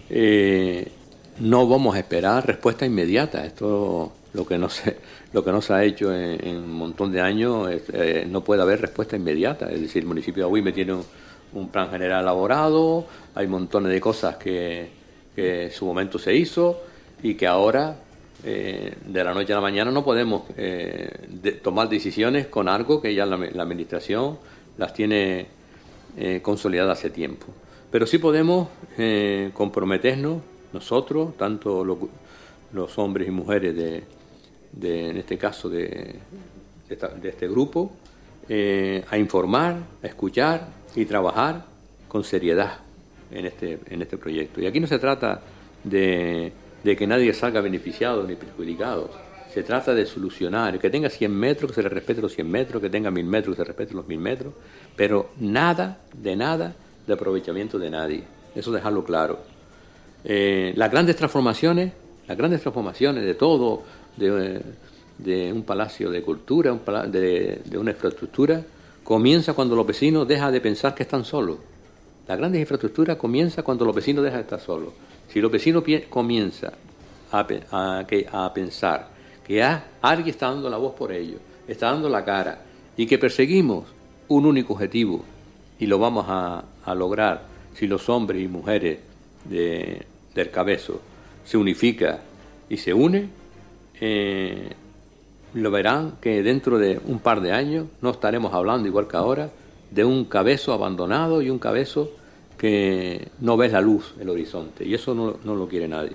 eh, no vamos a esperar respuesta inmediata. Esto, lo que no se, lo que no se ha hecho en, en un montón de años, es, eh, no puede haber respuesta inmediata. Es decir, el municipio de Agüime tiene un, un plan general elaborado, hay montones de cosas que, que en su momento se hizo y que ahora, eh, de la noche a la mañana, no podemos eh, de, tomar decisiones con algo que ya la, la administración las tiene eh, consolidadas hace tiempo. Pero sí podemos eh, comprometernos nosotros, tanto lo, los hombres y mujeres de, de en este caso de, de, esta, de este grupo, eh, a informar, a escuchar y trabajar con seriedad en este, en este proyecto. Y aquí no se trata de, de que nadie salga beneficiado ni perjudicado. Se trata de solucionar, que tenga cien metros, que se le respete los cien metros, que tenga mil metros, que se respete los mil metros, pero nada, de nada, de aprovechamiento de nadie. Eso dejarlo claro. Eh, las grandes transformaciones, las grandes transformaciones de todo, de, de un palacio de cultura, un pala- de, de una infraestructura, comienza cuando los vecinos dejan de pensar que están solos. Las grandes infraestructuras comienza cuando los vecinos dejan de estar solos. Si los vecinos pi- comienzan a, a, a pensar que a, alguien está dando la voz por ellos, está dando la cara, y que perseguimos un único objetivo, y lo vamos a, a lograr si los hombres y mujeres de, del Cabezo se unifican y se unen, eh, lo verán que dentro de un par de años no estaremos hablando, igual que ahora, de un Cabezo abandonado y un Cabezo que no ves la luz, el horizonte, y eso no, no lo quiere nadie.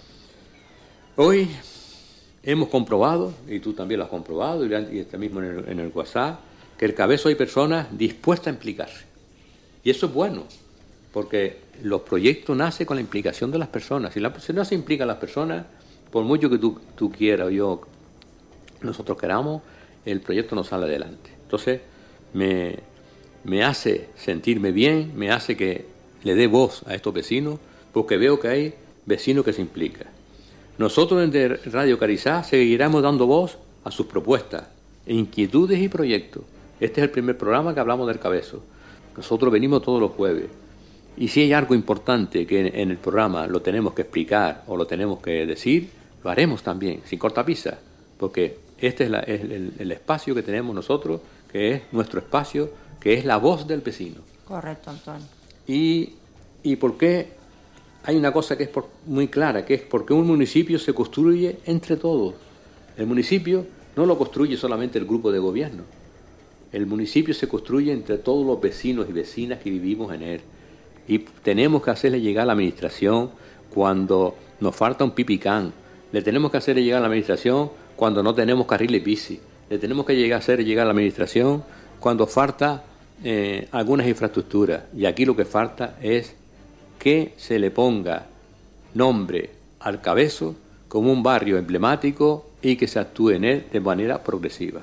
Hoy hemos comprobado, y tú también lo has comprobado, y este mismo en el, en el WhatsApp, que el Cabezo hay personas dispuestas a implicarse. Y eso es bueno, porque los proyectos nacen con la implicación de las personas. Si, la, si no se implican las personas, por mucho que tú, tú quieras o yo, nosotros queramos, el proyecto no sale adelante. Entonces, me, me hace sentirme bien, me hace que le dé voz a estos vecinos, porque veo que hay vecinos que se implican. Nosotros desde Radio Carrizal seguiremos dando voz a sus propuestas, inquietudes y proyectos. Este es el primer programa que hablamos del Cabezo. Nosotros venimos todos los jueves. Y si hay algo importante que en, en el programa lo tenemos que explicar o lo tenemos que decir, lo haremos también, sin cortapisa, porque este es, la, es el, el espacio que tenemos nosotros, que es nuestro espacio, que es la voz del vecino. Correcto, Antonio. Y, y por qué hay una cosa que es por, muy clara, que es porque un municipio se construye entre todos. El municipio no lo construye solamente el grupo de gobierno. El municipio se construye entre todos los vecinos y vecinas que vivimos en él. Y tenemos que hacerle llegar a la administración cuando nos falta un pipicán. Le tenemos que hacerle llegar a la administración cuando no tenemos carriles bici. Le tenemos que llegar a hacer llegar a la administración cuando falta eh, algunas infraestructuras. Y aquí lo que falta es que se le ponga nombre al Cabezo como un barrio emblemático y que se actúe en él de manera progresiva.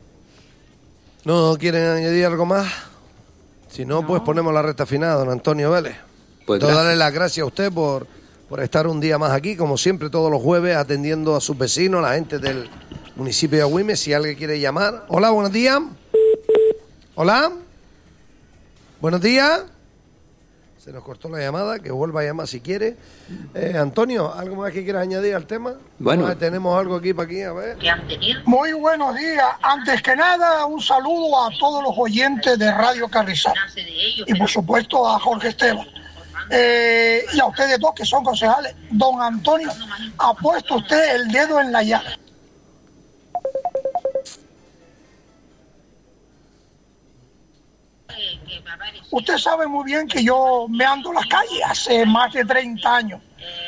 ¿No quieren añadir algo más? Si no, no. pues ponemos la recta final, don Antonio Vélez. Pues Entonces, darle las gracias a usted por, por estar un día más aquí, como siempre, todos los jueves, atendiendo a sus vecinos, a la gente del municipio de Agüime. Si alguien quiere llamar. Hola, buenos días. Hola. Buenos días. Se nos cortó la llamada, que vuelva a llamar si quiere. Eh, Antonio, ¿algo más que quieras añadir al tema? Bueno. Vamos, tenemos algo aquí para aquí, a ver. Muy buenos días. Antes que nada, un saludo a todos los oyentes de Radio Carrizal. Y por supuesto a Jorge Esteban. Eh, y a ustedes dos que son concejales. Don Antonio, ha puesto usted el dedo en la llaga. Usted sabe muy bien que yo me ando en las calles hace más de treinta años.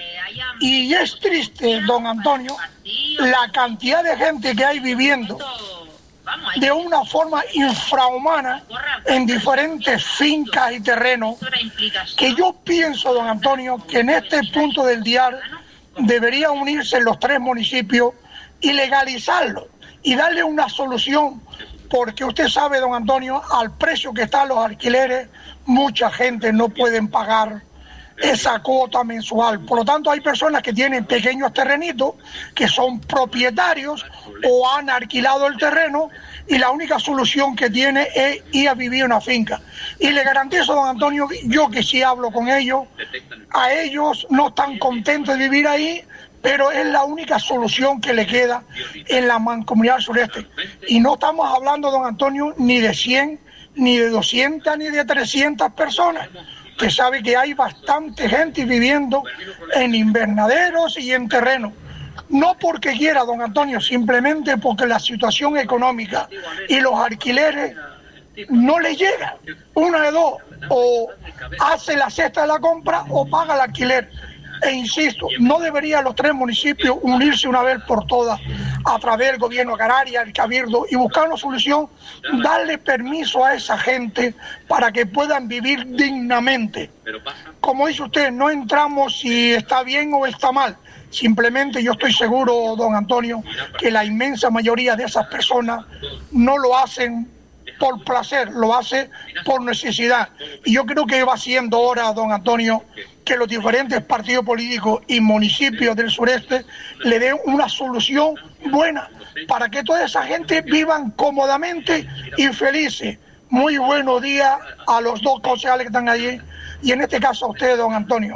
Y es triste, don Antonio, la cantidad de gente que hay viviendo de una forma infrahumana en diferentes fincas y terrenos, que yo pienso, don Antonio, que en este punto del diario deberían unirse los tres municipios y legalizarlo y darle una solución, porque usted sabe, don Antonio, al precio que están los alquileres, mucha gente no puede pagar esa cuota mensual. Por lo tanto, hay personas que tienen pequeños terrenitos, que son propietarios o han alquilado el terreno, y la única solución que tiene es ir a vivir en una finca. Y le garantizo, don Antonio, yo que sí hablo con ellos, a ellos no están contentos de vivir ahí, pero es la única solución que le queda en la Mancomunidad Sureste. Y no estamos hablando, don Antonio, ni de cien, ni de doscientas, ni de trescientas personas. Usted sabe que hay bastante gente viviendo en invernaderos y en terrenos. No porque quiera, don Antonio, simplemente porque la situación económica y los alquileres no le llegan. Una de dos, o hace la cesta de la compra o paga el alquiler. E insisto, no deberían los tres municipios unirse una vez por todas a través del gobierno de Canarias, el Cabildo, y buscar una solución, darle permiso a esa gente para que puedan vivir dignamente. Como dice usted, no entramos si está bien o está mal. Simplemente yo estoy seguro, don Antonio, que la inmensa mayoría de esas personas no lo hacen por placer, lo hace por necesidad. Y yo creo que va siendo hora, don Antonio, que los diferentes partidos políticos y municipios del sureste le den una solución buena para que toda esa gente vivan cómodamente y felices. Muy buenos días a los dos concejales que están allí, y en este caso a usted, don Antonio.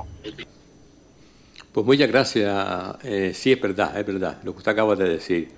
Pues muchas gracias. Eh, sí, es verdad, es verdad, lo que usted acaba de decir.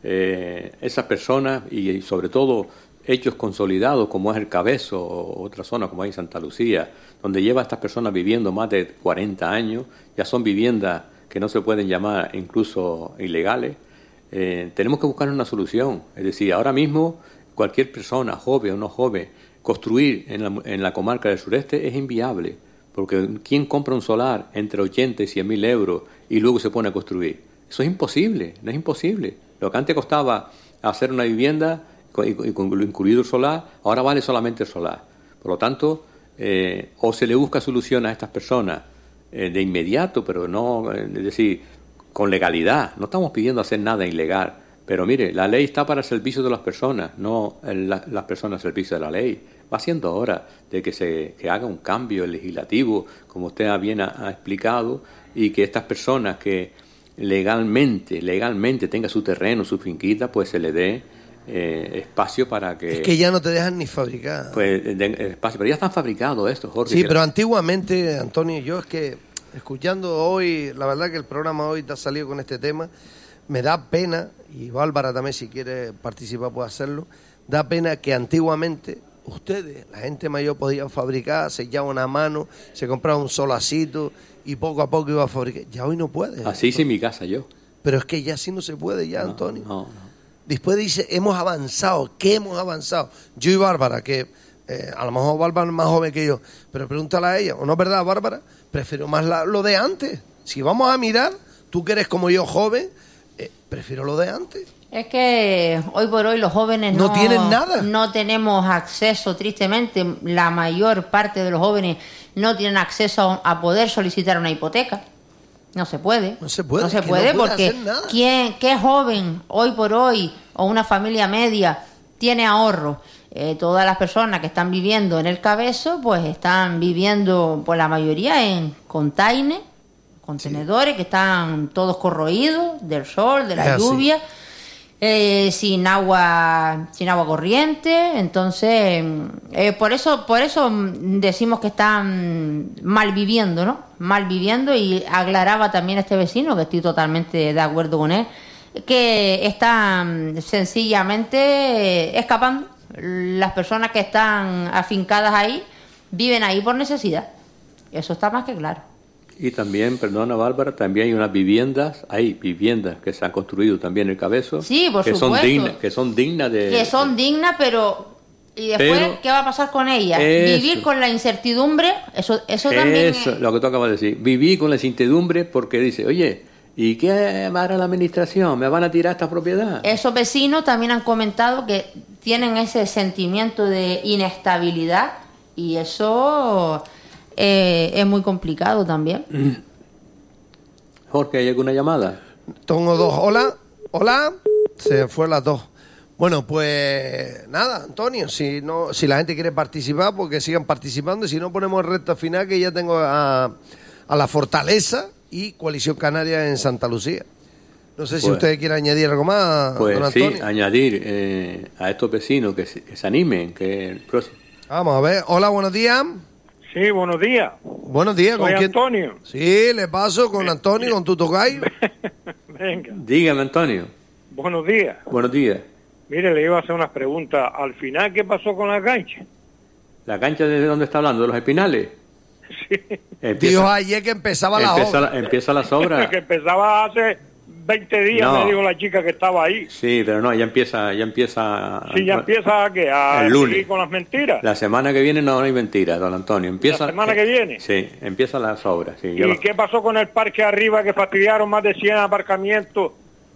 Eh, esas personas, y, y sobre todo hechos consolidados como es el Cabezo o otra zona como hay en Santa Lucía, donde lleva a estas personas viviendo más de cuarenta años, ya son viviendas que no se pueden llamar incluso ilegales, eh, tenemos que buscar una solución. Es decir, ahora mismo cualquier persona, joven o no joven, construir en la, en la comarca del sureste es inviable, porque ¿quién compra un solar entre ochenta y cien mil euros y luego se pone a construir? Eso es imposible, no es imposible. Lo que antes costaba hacer una vivienda y con lo incluido el solar, ahora vale solamente el solar. Por lo tanto, eh, o se le busca solución a estas personas eh, de inmediato, pero no, eh, es decir, con legalidad. No estamos pidiendo hacer nada ilegal, pero mire, la ley está para el servicio de las personas, no el, la, las personas al servicio de la ley. Va siendo hora de que se que haga un cambio legislativo, como usted bien ha, ha explicado, y que estas personas que legalmente, legalmente tengan su terreno, su finquita, pues se le dé Eh, espacio para que... Es que ya no te dejan ni fabricar. Pues de, de, espacio, pero ya están fabricados estos, Jorge. Sí, pero antiguamente, Antonio, yo es que escuchando hoy, la verdad que el programa hoy te ha salido con este tema, me da pena, y Bárbara también si quiere participar puede hacerlo, da pena que antiguamente ustedes, la gente mayor, podían fabricar, se echaban una mano, se compraba un solacito y poco a poco iba a fabricar. Ya hoy no puede. Así hice en mi casa yo. Pero es que ya así no se puede ya, no, Antonio. No, no. Después dice, hemos avanzado. ¿Qué hemos avanzado? Yo y Bárbara, que eh, a lo mejor Bárbara es más joven que yo, pero pregúntale a ella, ¿o no es verdad, Bárbara? Prefiero más la, lo de antes. Si vamos a mirar, tú que eres como yo joven, eh, prefiero lo de antes. Es que hoy por hoy los jóvenes no, no tienen nada. No tenemos acceso, tristemente, la mayor parte de los jóvenes no tienen acceso a, a poder solicitar una hipoteca. No se puede. No se puede. No se puede, no puede porque ¿quién, qué joven hoy por hoy o una familia media tiene ahorro? Eh, todas las personas que están viviendo en el Cabezo, pues están viviendo, pues la mayoría en containers, contenedores, sí, que están todos corroídos del sol, de la es lluvia. así. eh, sin agua, sin agua corriente. Entonces, eh, por eso, por eso decimos que están mal viviendo, ¿no? Mal viviendo, y aclaraba también este vecino, que estoy totalmente de acuerdo con él, que están sencillamente escapando. Las personas que están afincadas ahí viven ahí por necesidad. Eso está más que claro. Y también, perdona Bárbara, también hay unas viviendas, hay viviendas que se han construido también en el Cabezo. Sí, por que supuesto. Son dignas, que son dignas de... Que son dignas, pero... ¿Y después Pero, qué va a pasar con ellas? eso. Vivir con la incertidumbre, eso, eso también... Eso, es... lo que tú acabas de decir. Viví con la incertidumbre porque dice, oye, ¿y qué va a dar la administración? ¿Me van a tirar esta propiedad? Esos vecinos también han comentado que tienen ese sentimiento de inestabilidad, y eso eh, es muy complicado también. Jorge, ¿hay alguna llamada? Tengo dos. Hola, hola. Se fue las dos. Bueno, pues nada, Antonio, si no, si la gente quiere participar, pues que sigan participando, y si no, ponemos el recta final, que ya tengo a, a La Fortaleza y Coalición Canaria en Santa Lucía. No sé si Pues- usted quiere añadir algo más, Pues don sí, Antonio. añadir eh, a estos vecinos que se, que se animen, que el próximo... Vamos a ver. Hola, buenos días. Sí, buenos días. Buenos días. ¿Con Soy quién? Antonio. Sí, le paso con Antonio, con tu tocayo. Venga, Dígame, Antonio. buenos días. Buenos días. Mire, le iba a hacer unas preguntas. Al final, ¿qué pasó con la cancha? ¿La cancha desde dónde está hablando? ¿De los Espinales? Empieza, Dijo ayer que empezaba la empieza, obra. la- empieza las obras. que empezaba hace veinte días, No. me dijo la chica que estaba ahí. Sí, pero no, ya empieza, ya empieza... Sí, ya empieza a, ¿qué? a El lunes. seguir con las mentiras. La semana que viene no, no hay mentira, don Antonio. Empieza, ¿La semana que viene? Sí, empiezan las obras. Sí, yo ¿Y lo- qué pasó con el parque arriba, que fastidiaron más de cien aparcamientos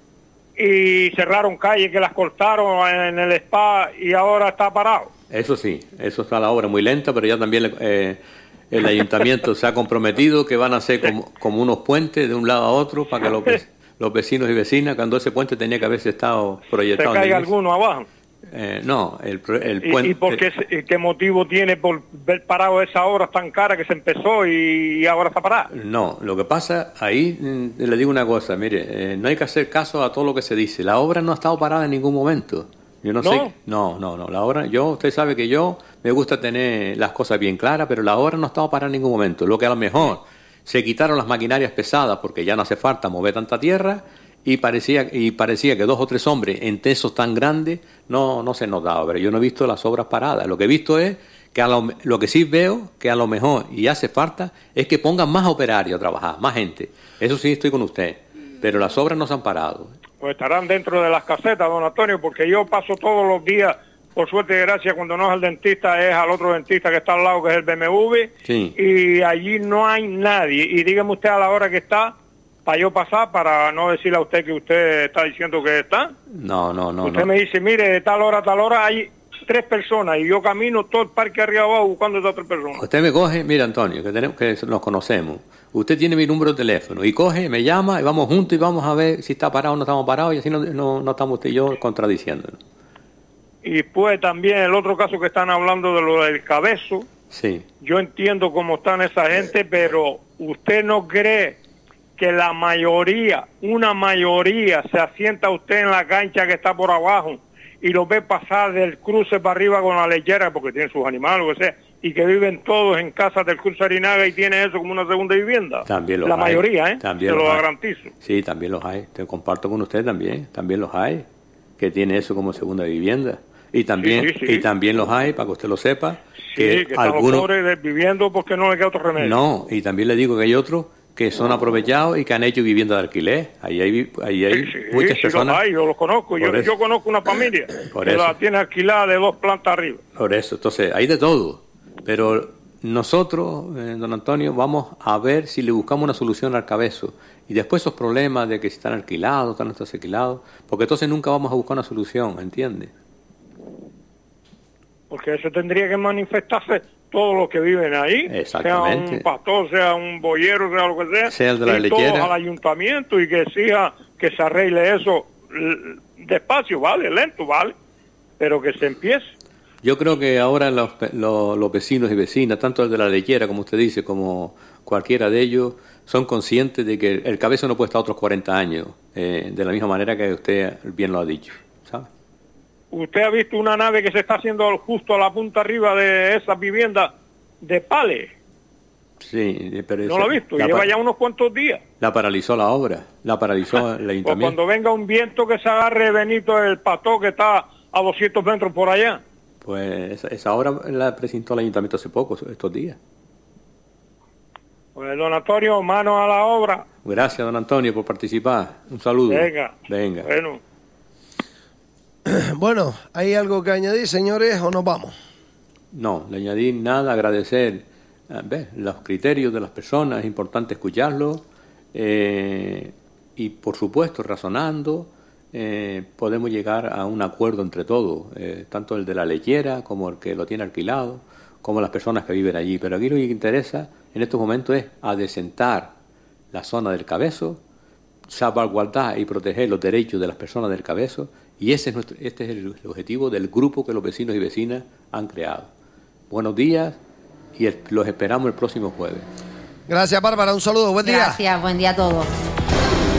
y cerraron calles, que las cortaron en el spa y ahora está parado? Eso sí, eso está la obra muy lenta, pero ya también le- eh, el ayuntamiento se ha comprometido que van a hacer como, como unos puentes de un lado a otro para que los, ve- los vecinos y vecinas, cuando ese puente tenía que haberse estado ¿Se proyectado. en la caiga iglesia. alguno abajo? Eh, no, el, pro- el ¿Y, puente... y por qué, se- qué motivo tiene por ver parado esa obra tan cara que se empezó y ahora está parada? No, lo que pasa, ahí mm, le digo una cosa, mire, eh, no hay que hacer caso a todo lo que se dice. La obra no ha estado parada en ningún momento. Yo no, ¿No? sé, no, no, no, la obra, yo, usted sabe que yo me gusta tener las cosas bien claras, pero la obra no ha estado parada en ningún momento. Lo que a lo mejor se quitaron las maquinarias pesadas porque ya no hace falta mover tanta tierra, y parecía y parecía que dos o tres hombres en tesos tan grandes no, no se notaba, pero yo no he visto las obras paradas. Lo que he visto es que a lo, lo que sí veo que a lo mejor, y hace falta, es que pongan más operarios a trabajar, más gente. Eso sí estoy con usted, pero las obras no se han parado. Pues estarán dentro de las casetas, don Antonio, porque yo paso todos los días, por suerte y gracia, cuando no es al dentista, es al otro dentista que está al lado, que es el B M W, Sí. y allí no hay nadie. Y dígame usted a la hora que está, para yo pasar, para no decirle a usted que usted está diciendo que está. No, no, no, usted no. me dice, mire, de tal hora a tal hora hay tres personas, y yo camino todo el parque arriba abajo buscando a esas tres personas. Usted me coge, mira Antonio, que tenemos que nos conocemos. Usted tiene mi número de teléfono y coge, me llama y vamos juntos y vamos a ver si está parado o no estamos parados, y así no, no, no estamos usted y yo contradiciéndonos. Y pues también el otro caso que están hablando de lo del Cabezo, Sí. yo entiendo cómo están esa gente, pero ¿usted no cree que la mayoría, una mayoría, se asienta usted en la cancha que está por abajo y lo ve pasar del cruce para arriba con la lechera, porque tienen sus animales, lo que sea, y que viven todos en casas del cruce Arinaga y tienen eso como una segunda vivienda? También los La hay. mayoría, ¿eh? También Te los lo hay. garantizo. Sí, también los hay. Te comparto con usted también. También los hay. Que tiene eso como segunda vivienda. Y también, Sí, sí, sí. y también los hay, para que usted lo sepa, Sí, que, que estamos algunos... pobres de- viviendo porque no le queda otro remedio. No, y también le digo que hay otros que son aprovechados y que han hecho vivienda de alquiler. Ahí hay, ahí hay Sí, muchas sí, personas... los hay, yo los conozco. Yo, Por eso. yo conozco una familia Por que eso. la tiene alquilada de dos plantas arriba. Por eso, entonces, hay de todo. Pero nosotros, eh, don Antonio, vamos a ver si le buscamos una solución al Cabezo. Y después esos problemas de que si están alquilados, están no están alquilados, porque entonces nunca vamos a buscar una solución, ¿entiende? Porque eso tendría que manifestarse todos los que viven ahí, Exactamente. sea un pastor, sea un boyero, sea lo que sea, Sea el de la ir todos lechera. al ayuntamiento y que exija que se arregle eso l- despacio, vale, lento, vale, pero que se empiece. Yo creo que ahora los, pe- los, los vecinos y vecinas, tanto el de la lechera, como usted dice, como cualquiera de ellos, son conscientes de que el Cabezo no puede estar otros cuarenta años, eh, de la misma manera que usted bien lo ha dicho, ¿sabe? ¿Usted ha visto una nave que se está haciendo justo a la punta arriba de esas viviendas de Pales? Sí, pero no lo ha visto, lleva ya unos cuantos días. La paralizó la obra, la paralizó el ayuntamiento. Pues cuando venga un viento que se agarre Benito el Pató, que está a doscientos metros por allá. Pues esa, esa obra la presentó el ayuntamiento hace poco, estos días. Pues don Antonio, manos a la obra. Gracias, don Antonio, por participar. Un saludo. Venga. Venga. Bueno. Bueno, ¿hay algo que añadir, señores, o nos vamos? No, le añadí nada, agradecer ¿ves? los criterios de las personas, es importante escucharlos, eh, y por supuesto, razonando, eh, podemos llegar a un acuerdo entre todos, eh, tanto el de la lechera como el que lo tiene alquilado, como las personas que viven allí. Pero aquí lo que interesa en estos momentos es adecentar la zona del Cabezo, salvaguardar y proteger los derechos de las personas del Cabezo, y ese es nuestro, este es el objetivo del grupo que los vecinos y vecinas han creado. Buenos días y el, los esperamos el próximo jueves. Gracias, Bárbara, un saludo, buen día. Gracias, buen día a todos.